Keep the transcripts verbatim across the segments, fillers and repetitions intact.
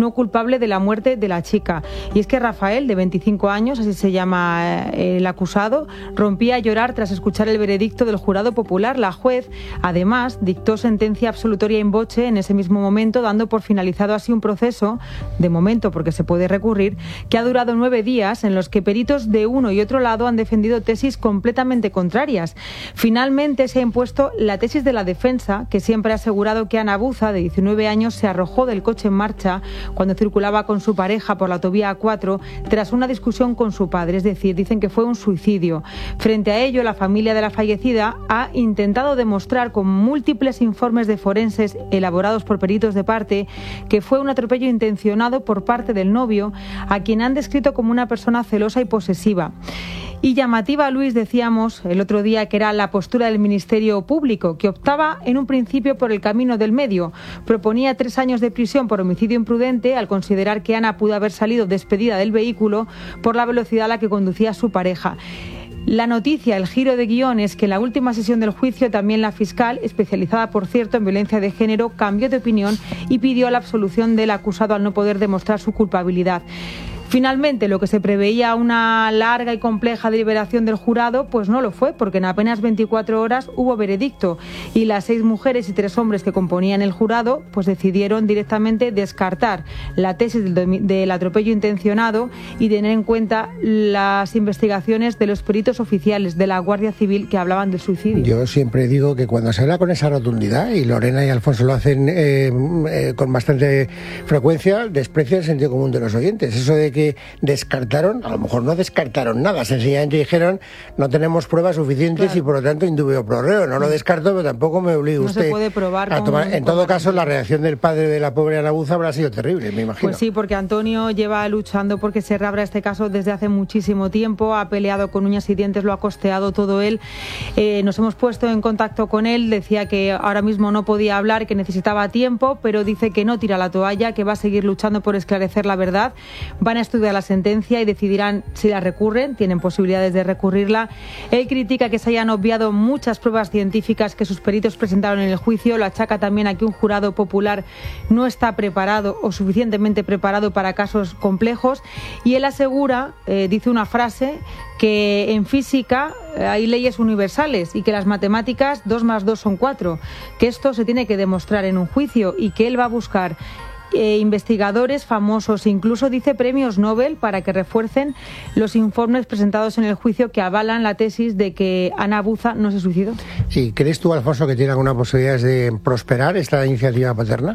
no culpable de la muerte de la chica. Y es que Rafael, de veinticinco años, así se llama el acusado, rompía a llorar tras escuchar el veredicto del jurado popular. La juez, además, dictó sentencia absolutoria in voce en ese mismo momento, dando por finalizado así un proceso, de momento porque se puede recurrir, que ha durado nueve días, en los que peritos de uno y otro lado han defendido tesis completamente contrarias. Finalmente se ha impuesto la tesis de la defensa, que siempre ha asegurado que Ana Buza, de diecinueve años, se arrojó del coche en marcha cuando circulaba con su pareja por la autovía A cuatro tras una discusión con su padre, es decir, dicen que fue un suicidio. Frente a ello, la familia de la fallecida ha intentado demostrar con múltiples informes de forenses elaborados por peritos de parte que fue un atropello intencionado por parte del novio, a quien han descrito como una persona celosa y posesiva. Y llamativa, Luis, decíamos el otro día que era la postura del Ministerio Público, que optaba en un principio por el camino del medio. Proponía tres años de prisión por homicidio imprudente al considerar que Ana pudo haber salido despedida del vehículo por la velocidad a la que conducía su pareja. La noticia, el giro de guión, es que en la última sesión del juicio también la fiscal, especializada por cierto en violencia de género, cambió de opinión y pidió la absolución del acusado al no poder demostrar su culpabilidad. Finalmente, lo que se preveía una larga y compleja deliberación del jurado, pues no lo fue, porque en apenas veinticuatro horas hubo veredicto y las seis mujeres y tres hombres que componían el jurado pues decidieron directamente descartar la tesis del, del atropello intencionado y tener en cuenta las investigaciones de los peritos oficiales de la Guardia Civil que hablaban del suicidio. Yo siempre digo que cuando se habla con esa rotundidad, y Lorena y Alfonso lo hacen eh, eh, con bastante frecuencia, desprecia el sentido común de los oyentes. Eso de que descartaron, a lo mejor no descartaron nada, sencillamente dijeron no tenemos pruebas suficientes, claro, y por lo tanto indubio pro reo. No lo descarto, pero tampoco me obliga no usted se puede probar a tomar. En todo caso, la reacción del padre de la pobre Ana Buza habrá sido terrible, me imagino. Pues sí, porque Antonio lleva luchando porque se reabra este caso desde hace muchísimo tiempo, ha peleado con uñas y dientes, lo ha costeado todo él. Eh, nos hemos puesto en contacto con él, decía que ahora mismo no podía hablar, que necesitaba tiempo, pero dice que no tira la toalla, que va a seguir luchando por esclarecer la verdad. Van a estudiar la sentencia y decidirán si la recurren, tienen posibilidades de recurrirla. Él critica que se hayan obviado muchas pruebas científicas que sus peritos presentaron en el juicio, lo achaca también a que un jurado popular no está preparado o suficientemente preparado para casos complejos, y él asegura, eh, dice una frase, que en física eh, hay leyes universales y que las matemáticas dos más dos son cuatro, que esto se tiene que demostrar en un juicio y que él va a buscar Eh, investigadores famosos, incluso dice premios Nobel, para que refuercen los informes presentados en el juicio que avalan la tesis de que Ana Buza no se suicidó. Sí, ¿crees tú, Alfonso, que tiene alguna posibilidad de prosperar esta iniciativa paterna?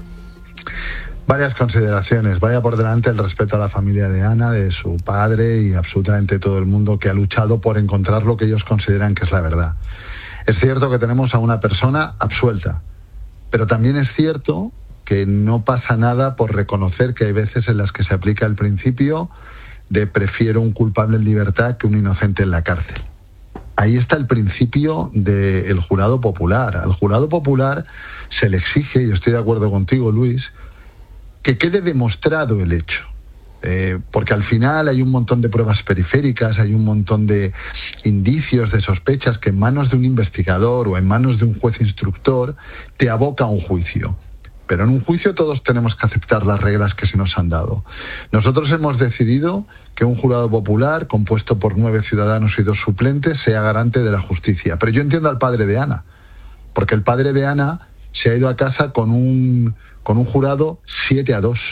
Varias consideraciones. Vaya por delante el respeto a la familia de Ana, de su padre y absolutamente todo el mundo que ha luchado por encontrar lo que ellos consideran que es la verdad. Es cierto que tenemos a una persona absuelta, pero también es cierto que no pasa nada por reconocer que hay veces en las que se aplica el principio de prefiero un culpable en libertad que un inocente en la cárcel. Ahí está el principio del jurado popular. Al jurado popular se le exige, y estoy de acuerdo contigo, Luis, que quede demostrado el hecho. Eh, porque al final hay un montón de pruebas periféricas, hay un montón de indicios, de sospechas que en manos de un investigador o en manos de un juez instructor te aboca a un juicio. Pero en un juicio todos tenemos que aceptar las reglas que se nos han dado. Nosotros hemos decidido que un jurado popular, compuesto por nueve ciudadanos y dos suplentes, sea garante de la justicia. Pero yo entiendo al padre de Ana, porque el padre de Ana se ha ido a casa con un, con un jurado siete a dos.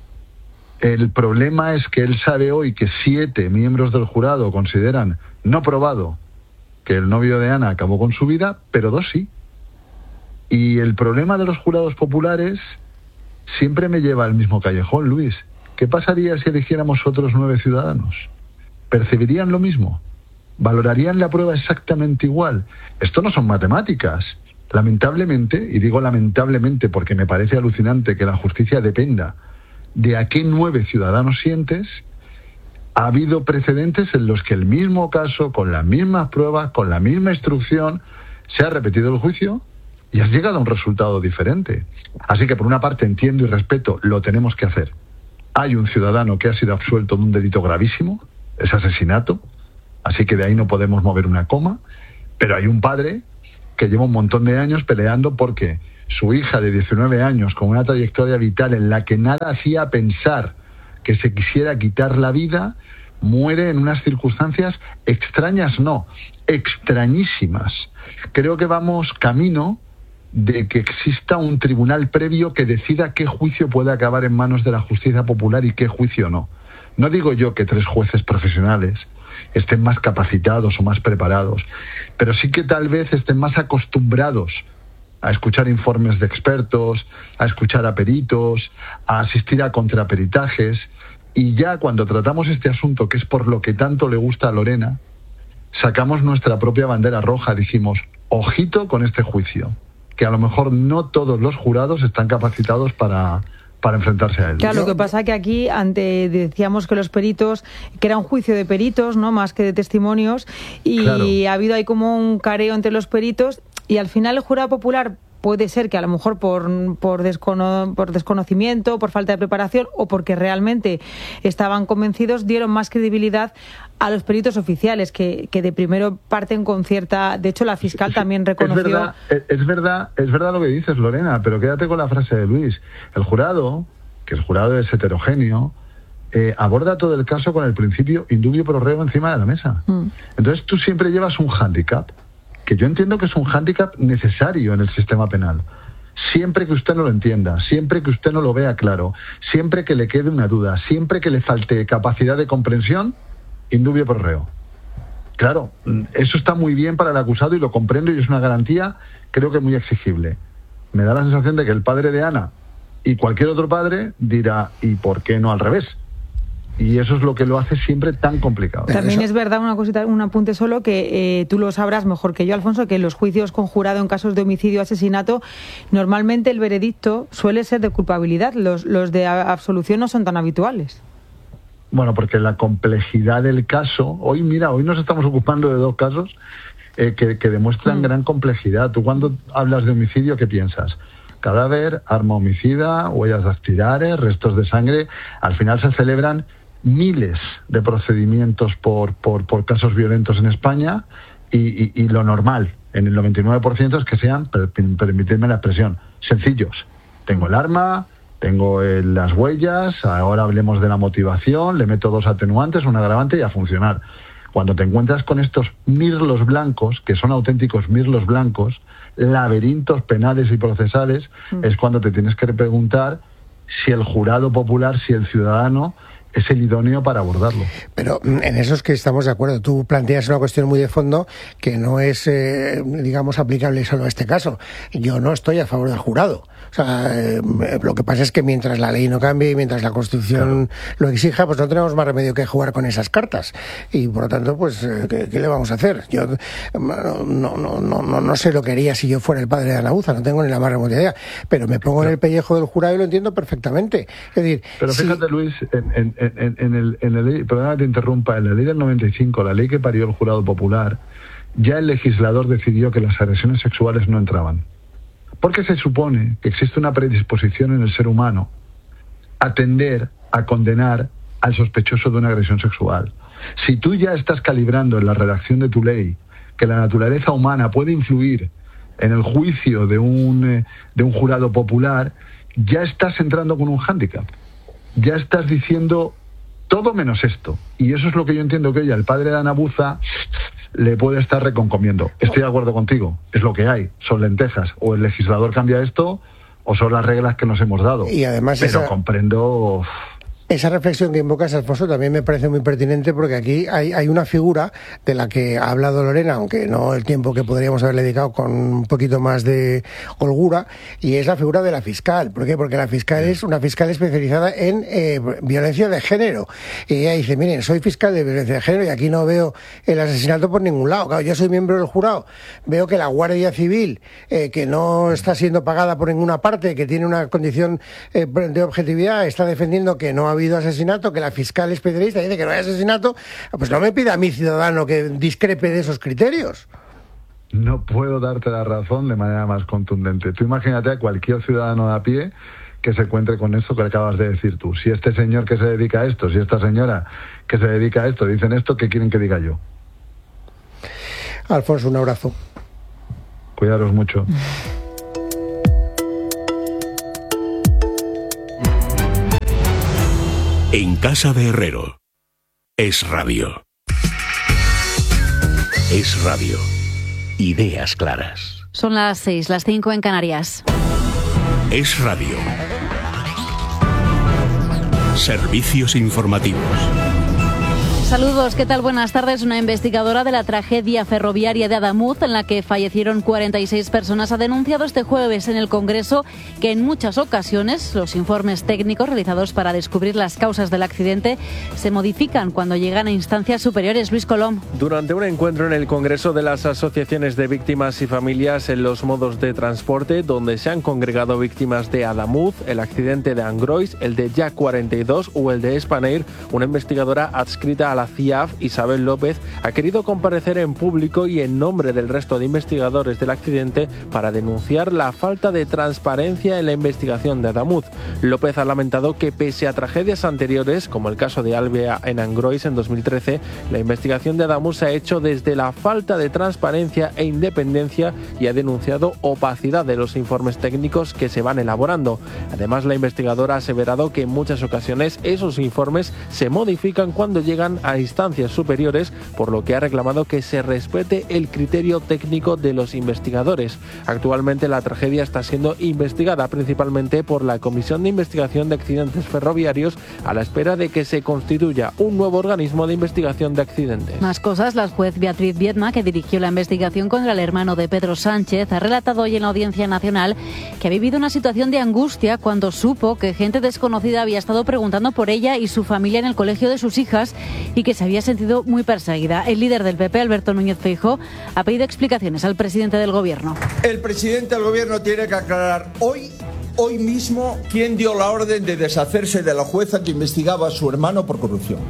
El problema es que él sabe hoy que siete miembros del jurado consideran no probado que el novio de Ana acabó con su vida, pero dos sí. Y el problema de los jurados populares siempre me lleva al mismo callejón, Luis. ¿Qué pasaría si eligiéramos otros nueve ciudadanos? ¿Percibirían lo mismo? ¿Valorarían la prueba exactamente igual? Esto no son matemáticas. Lamentablemente, y digo lamentablemente porque me parece alucinante que la justicia dependa de a qué nueve ciudadanos sientes, ha habido precedentes en los que el mismo caso, con las mismas pruebas, con la misma instrucción, se ha repetido el juicio y has llegado a un resultado diferente. Así que por una parte entiendo y respeto, lo tenemos que hacer. Hay un ciudadano que ha sido absuelto de un delito gravísimo, es asesinato, así que de ahí no podemos mover una coma, pero hay un padre que lleva un montón de años peleando porque su hija de diecinueve años, con una trayectoria vital en la que nada hacía pensar que se quisiera quitar la vida, muere en unas circunstancias extrañas, no, extrañísimas. Creo que vamos camino de que exista un tribunal previo que decida qué juicio puede acabar en manos de la justicia popular y qué juicio no. No digo yo que tres jueces profesionales estén más capacitados o más preparados, pero sí que tal vez estén más acostumbrados a escuchar informes de expertos, a escuchar a peritos, a asistir a contraperitajes, y ya cuando tratamos este asunto, que es por lo que tanto le gusta a Lorena, sacamos nuestra propia bandera roja, dijimos, ojito con este juicio, que a lo mejor no todos los jurados están capacitados para... para enfrentarse a él. Claro, lo que pasa que aquí ante decíamos que los peritos, que era un juicio de peritos, no más que de testimonios, y claro, ha habido ahí como un careo entre los peritos, y al final el jurado popular puede ser que a lo mejor por, por, descono, por desconocimiento, por falta de preparación o porque realmente estaban convencidos, dieron más credibilidad a los peritos oficiales, que, que de primero parten con cierta... De hecho, la fiscal también reconoció... Es verdad, es, es verdad, es verdad lo que dices, Lorena, pero quédate con la frase de Luis. El jurado, que el jurado es heterogéneo, eh, aborda todo el caso con el principio indubio pro reo encima de la mesa. Mm. Entonces tú siempre llevas un hándicap, que yo entiendo que es un hándicap necesario en el sistema penal. Siempre que usted no lo entienda, siempre que usted no lo vea claro, siempre que le quede una duda, siempre que le falte capacidad de comprensión, indubio pro reo. Claro, eso está muy bien para el acusado y lo comprendo y es una garantía, creo que muy exigible. Me da la sensación de que el padre de Ana y cualquier otro padre dirá, ¿y por qué no al revés? Y eso es lo que lo hace siempre tan complicado. También es verdad, una cosita, un apunte solo, que eh, tú lo sabrás mejor que yo, Alfonso, que en los juicios con jurado en casos de homicidio o asesinato, normalmente el veredicto suele ser de culpabilidad. Los, los de absolución no son tan habituales. Bueno, porque la complejidad del caso... Hoy, mira, hoy nos estamos ocupando de dos casos eh, que, que demuestran mm. gran complejidad. Tú cuando hablas de homicidio, ¿qué piensas? Cadáver, arma homicida, huellas dactilares, restos de sangre. Al final se celebran miles de procedimientos por, por, por casos violentos en España y, y, y lo normal, en el noventa y nueve por ciento, es que sean, per, permitidme la expresión, sencillos. Tengo el arma, tengo eh, las huellas, ahora hablemos de la motivación, le meto dos atenuantes, un agravante y a funcionar. Cuando te encuentras con estos mirlos blancos, que son auténticos mirlos blancos, laberintos penales y procesales, mm. es cuando te tienes que preguntar si el jurado popular, si el ciudadano es el idóneo para abordarlo. Pero en eso es que estamos de acuerdo. Tú planteas una cuestión muy de fondo que no es, eh, digamos, aplicable solo a este caso. Yo no estoy a favor del jurado. O sea, eh, lo que pasa es que mientras la ley no cambie y mientras la Constitución claro. lo exija, pues no tenemos más remedio que jugar con esas cartas. Y por lo tanto, pues, ¿qué, qué le vamos a hacer? Yo no, no, no, no, no sé lo que haría si yo fuera el padre de Ana Buza, no tengo ni la más remota idea. Pero me pongo claro. en el pellejo del jurado y lo entiendo perfectamente. Es decir, pero fíjate, si... Luis, en, en, en, en el, en la ley, perdona que te interrumpa, en la ley del noventa y cinco, la ley que parió el jurado popular, ya el legislador decidió que las agresiones sexuales no entraban. Porque se supone que existe una predisposición en el ser humano a tender a condenar al sospechoso de una agresión sexual. Si tú ya estás calibrando en la redacción de tu ley que la naturaleza humana puede influir en el juicio de un, de un jurado popular, ya estás entrando con un hándicap. Ya estás diciendo todo menos esto. Y eso es lo que yo entiendo que ella, el padre de Ana Buza, le puede estar reconcomiendo. Estoy de acuerdo contigo, es lo que hay, son lentejas. O el legislador cambia esto, o son las reglas que nos hemos dado. Y además Pero esa... comprendo... Esa reflexión que invocas, Alfonso, también me parece muy pertinente porque aquí hay, hay una figura de la que ha hablado Lorena, aunque no el tiempo que podríamos haberle dedicado con un poquito más de holgura, y es la figura de la fiscal. ¿Por qué? Porque la fiscal es una fiscal especializada en eh, violencia de género. Y ella dice, miren, soy fiscal de violencia de género y aquí no veo el asesinato por ningún lado. Claro, yo soy miembro del jurado, veo que la Guardia Civil, eh, que no está siendo pagada por ninguna parte, que tiene una condición eh, de objetividad, está defendiendo que no ha habido asesinato, que la fiscal especialista dice que no hay asesinato, pues no me pida a mi ciudadano que discrepe de esos criterios. No puedo darte la razón de manera más contundente. Tú imagínate a cualquier ciudadano de a pie que se encuentre con esto que acabas de decir tú. Si este señor que se dedica a esto, si esta señora que se dedica a esto dicen esto, ¿qué quieren que diga yo? Alfonso, un abrazo. Cuidaros mucho. En casa de Herrero. Es Radio. Es Radio. Ideas claras. Son las seis, las cinco en Canarias. Es Radio. Servicios informativos. Saludos, ¿qué tal? Buenas tardes. Una investigadora de la tragedia ferroviaria de Adamuz, en la que fallecieron cuarenta y seis personas, ha denunciado este jueves en el Congreso que en muchas ocasiones los informes técnicos realizados para descubrir las causas del accidente se modifican cuando llegan a instancias superiores. Luis Colom. Durante un encuentro en el Congreso de las Asociaciones de Víctimas y Familias en los modos de transporte, donde se han congregado víctimas de Adamuz, el accidente de Angrois, el de Jack cuarenta y dos o el de Spanair, una investigadora adscrita a la C I A F, Isabel López, ha querido comparecer en público y en nombre del resto de investigadores del accidente para denunciar la falta de transparencia en la investigación de Adamuz. López ha lamentado que pese a tragedias anteriores, como el caso de Alvea en Angrois en dos mil trece, la investigación de Adamuz se ha hecho desde la falta de transparencia e independencia y ha denunciado opacidad de los informes técnicos que se van elaborando. Además, la investigadora ha aseverado que en muchas ocasiones esos informes se modifican cuando llegan a a instancias superiores, por lo que ha reclamado que se respete el criterio técnico de los investigadores. Actualmente la tragedia está siendo investigada principalmente por la Comisión de Investigación de Accidentes Ferroviarios, a la espera de que se constituya un nuevo organismo de investigación de accidentes. Más cosas. La juez Beatriz Viedma, que dirigió la investigación contra el hermano de Pedro Sánchez, ha relatado hoy en la Audiencia Nacional que ha vivido una situación de angustia cuando supo que gente desconocida había estado preguntando por ella y su familia en el colegio de sus hijas y que se había sentido muy perseguida. El líder del P P, Alberto Núñez Feijóo, ha pedido explicaciones al presidente del Gobierno. El presidente del Gobierno tiene que aclarar hoy, hoy mismo, quién dio la orden de deshacerse de la jueza que investigaba a su hermano por corrupción.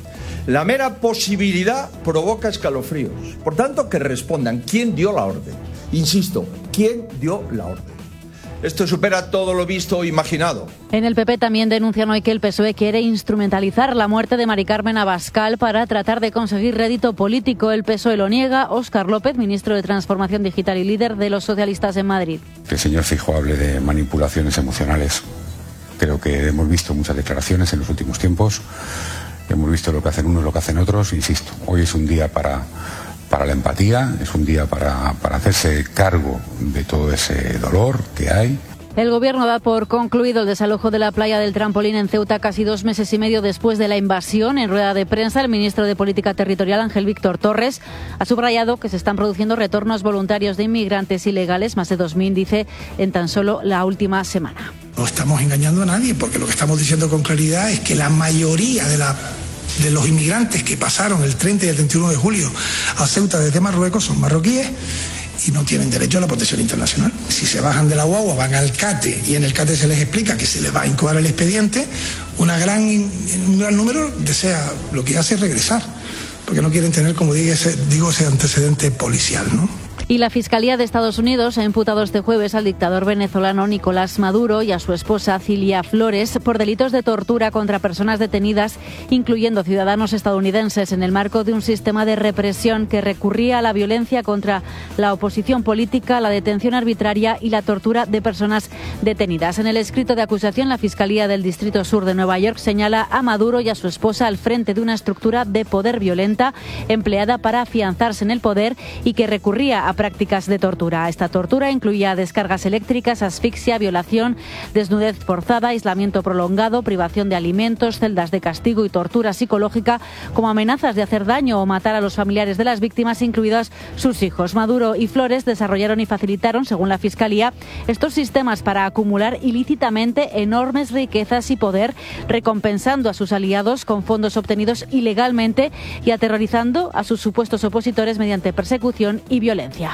La mera posibilidad provoca escalofríos. Por tanto, que respondan quién dio la orden. Insisto, quién dio la orden. Esto supera todo lo visto o imaginado. En el P P también denuncian hoy que el P S O E quiere instrumentalizar la muerte de Mari Carmen Abascal para tratar de conseguir rédito político. El P S O E lo niega. Óscar López, ministro de Transformación Digital y líder de los socialistas en Madrid. Que el señor Feijóo hable de manipulaciones emocionales. Creo que hemos visto muchas declaraciones en los últimos tiempos. Hemos visto lo que hacen unos, lo que hacen otros. Insisto, hoy es un día para... para la empatía, es un día para, para hacerse cargo de todo ese dolor que hay. El Gobierno da por concluido el desalojo de la playa del Trampolín en Ceuta casi dos meses y medio después de la invasión. En rueda de prensa, el ministro de Política Territorial, Ángel Víctor Torres, ha subrayado que se están produciendo retornos voluntarios de inmigrantes ilegales, más de dos mil, dice, en tan solo la última semana. No estamos engañando a nadie, porque lo que estamos diciendo con claridad es que la mayoría de la de los inmigrantes que pasaron el treinta y el treinta y uno de julio a Ceuta desde Marruecos son marroquíes y no tienen derecho a la protección internacional. Si se bajan de la guagua, van al CATE y en el CATE se les explica que se les va a incoar el expediente, una gran, un gran número desea, lo que hace es regresar, porque no quieren tener, como digo, ese, digo, ese antecedente policial, ¿no? Y la Fiscalía de Estados Unidos ha imputado este jueves al dictador venezolano Nicolás Maduro y a su esposa Cilia Flores por delitos de tortura contra personas detenidas, incluyendo ciudadanos estadounidenses, en el marco de un sistema de represión que recurría a la violencia contra la oposición política, la detención arbitraria y la tortura de personas detenidas. En el escrito de acusación, la Fiscalía del Distrito Sur de Nueva York señala a Maduro y a su esposa al frente de una estructura de poder violenta empleada para afianzarse en el poder y que recurría a prácticas de tortura. Esta tortura incluía descargas eléctricas, asfixia, violación, desnudez forzada, aislamiento prolongado, privación de alimentos, celdas de castigo y tortura psicológica, como amenazas de hacer daño o matar a los familiares de las víctimas, incluidos sus hijos. Maduro y Flores desarrollaron y facilitaron, según la Fiscalía, estos sistemas para acumular ilícitamente enormes riquezas y poder, recompensando a sus aliados con fondos obtenidos ilegalmente y aterrorizando a sus supuestos opositores mediante persecución y violencia.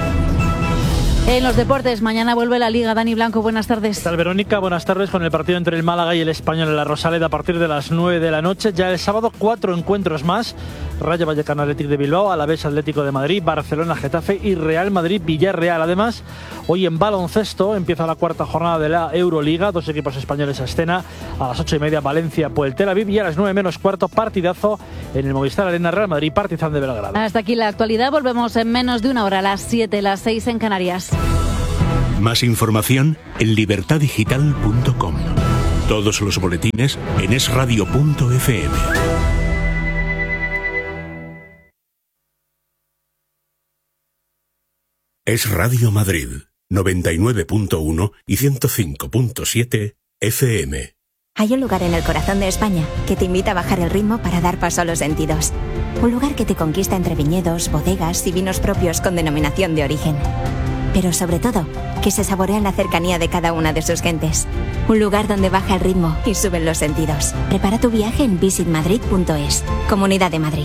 En los deportes, mañana vuelve la Liga. Dani Blanco, buenas tardes. ¿Qué tal, Verónica? Buenas tardes, con el partido entre el Málaga y el Español en la Rosaleda a partir de las nueve de la noche. Ya el sábado, cuatro encuentros más. Rayo Vallecano Athletic de Bilbao, Alavés Atlético de Madrid, Barcelona Getafe y Real Madrid Villarreal. Además, hoy en baloncesto empieza la cuarta jornada de la Euroliga. Dos equipos españoles a escena. A las ocho y media, Valencia, Puel Tel Aviv, y a las nueve menos cuarto, partidazo en el Movistar Arena, Real Madrid, Partizan de Belgrado. Hasta aquí la actualidad. Volvemos en menos de una hora, a las siete, las seis en Canarias. Más información en libertad digital punto com. Todos los boletines en es radio punto efe eme. Es Radio Madrid, noventa y nueve punto uno y ciento cinco punto siete efe eme. Hay un lugar en el corazón de España que te invita a bajar el ritmo para dar paso a los sentidos. Un lugar que te conquista entre viñedos, bodegas y vinos propios con denominación de origen. Pero sobre todo, que se saborea en la cercanía de cada una de sus gentes. Un lugar donde baja el ritmo y suben los sentidos. Prepara tu viaje en visit madrid punto es. Comunidad de Madrid.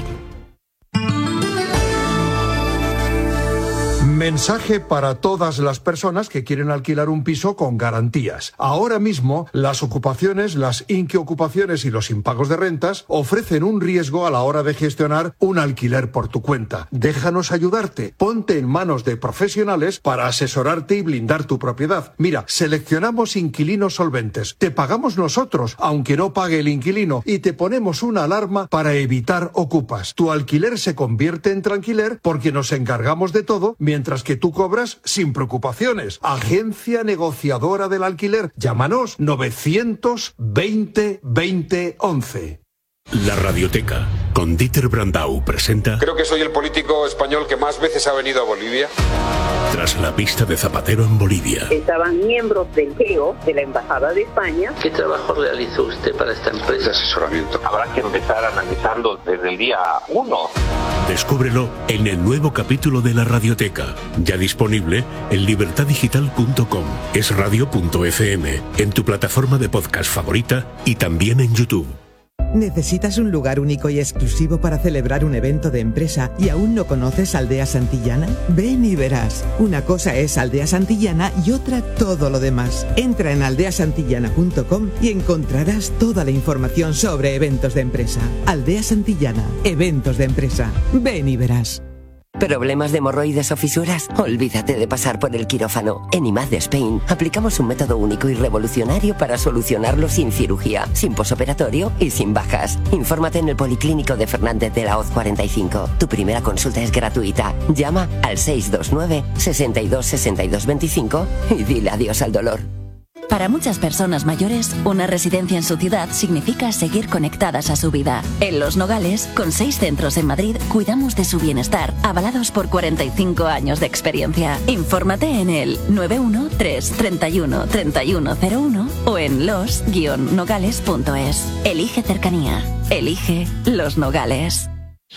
Mensaje para todas las personas que quieren alquilar un piso con garantías. Ahora mismo, las ocupaciones, las inquiocupaciones y los impagos de rentas ofrecen un riesgo a la hora de gestionar un alquiler por tu cuenta. Déjanos ayudarte. Ponte en manos de profesionales para asesorarte y blindar tu propiedad. Mira, seleccionamos inquilinos solventes. Te pagamos nosotros, aunque no pague el inquilino, y te ponemos una alarma para evitar ocupas. Tu alquiler se convierte en tranquiler porque nos encargamos de todo, mientras que tú cobras sin preocupaciones. Agencia negociadora del alquiler. Llámanos novecientos veinte veinte once. La Radioteca, con Dieter Brandau, presenta... Creo que soy el político español que más veces ha venido a Bolivia. Tras la pista de Zapatero en Bolivia. Estaban miembros del G E O, de la Embajada de España. ¿Qué trabajo realizó usted para esta empresa? De asesoramiento. Habrá que empezar analizando desde el día uno. Descúbrelo en el nuevo capítulo de La Radioteca, ya disponible en libertad digital punto com, es radio punto efe eme, en tu plataforma de podcast favorita y también en YouTube. ¿Necesitas un lugar único y exclusivo para celebrar un evento de empresa y aún no conoces Aldea Santillana? Ven y verás. Una cosa es Aldea Santillana y otra todo lo demás. Entra en aldea santillana punto com y encontrarás toda la información sobre eventos de empresa. Aldea Santillana, eventos de empresa. Ven y verás. ¿Problemas de hemorroides o fisuras? Olvídate de pasar por el quirófano. En I M A D Spain aplicamos un método único y revolucionario para solucionarlo sin cirugía, sin posoperatorio y sin bajas. Infórmate en el Policlínico de Fernández de la Hoz cuarenta y cinco. Tu primera consulta es gratuita. Llama al seis dos nueve, seis dos, seis dos dos cinco y dile adiós al dolor. Para muchas personas mayores, una residencia en su ciudad significa seguir conectadas a su vida. En Los Nogales, con seis centros en Madrid, cuidamos de su bienestar, avalados por cuarenta y cinco años de experiencia. Infórmate en el nueve uno tres, treinta y uno, treinta y uno cero uno o en los guion nogales punto es. Elige cercanía. Elige Los Nogales.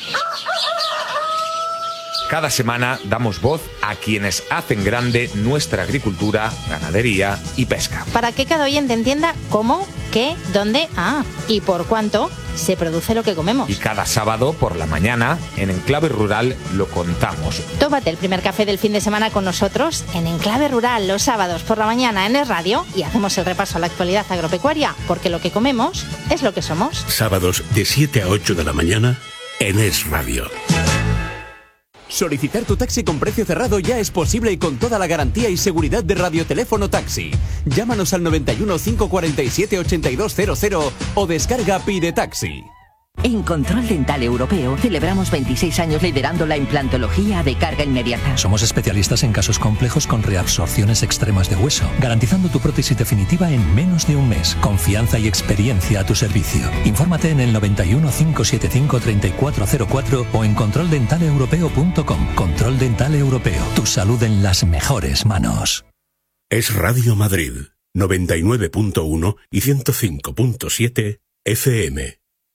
Cada semana damos voz a quienes hacen grande nuestra agricultura, ganadería y pesca. Para que cada oyente entienda cómo, qué, dónde, ah, y por cuánto se produce lo que comemos. Y cada sábado por la mañana, en Enclave Rural, lo contamos. Tómate el primer café del fin de semana con nosotros en Enclave Rural los sábados por la mañana en Es Radio y hacemos el repaso a la actualidad agropecuaria, porque lo que comemos es lo que somos. Sábados de siete a ocho de la mañana en Es Radio. Solicitar tu taxi con precio cerrado ya es posible y con toda la garantía y seguridad de Radioteléfono Taxi. Llámanos al noventa y uno, cinco cuarenta y siete, ochenta y dos cero cero o descarga Pide Taxi. En Control Dental Europeo celebramos veintiséis años liderando la implantología de carga inmediata. Somos especialistas en casos complejos con reabsorciones extremas de hueso, garantizando tu prótesis definitiva en menos de un mes. Confianza y experiencia a tu servicio. Infórmate en el noventa y uno, cinco setenta y cinco, treinta y cuatro cero cuatro o en control dental europeo punto com. Control Dental Europeo. Tu salud en las mejores manos. Es Radio Madrid, noventa y nueve punto uno y ciento cinco punto siete efe eme.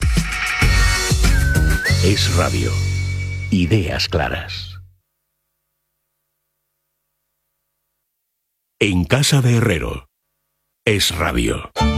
Es Radio. Ideas claras. En casa de Herrero. Es Radio.